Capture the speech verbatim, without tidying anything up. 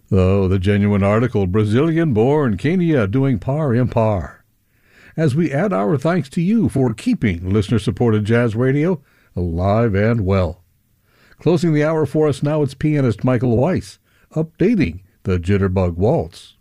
Oh, the genuine article, Brazilian-born Kenya doing par impar. As we add our thanks to you for keeping listener-supported jazz radio alive and well. Closing the hour for us now, it's pianist Michael Weiss, updating the Jitterbug Waltz.